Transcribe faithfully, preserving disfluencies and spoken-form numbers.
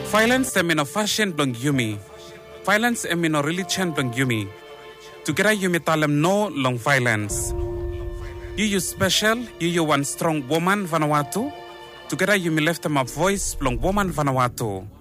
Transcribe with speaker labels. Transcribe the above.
Speaker 1: Violence emino fashion blong yumi. Violence emino religion blong yumi. Together yumi talem no long violence. You you special, you you one strong woman Vanuatu. Together yumi left them a voice blong woman Vanuatu.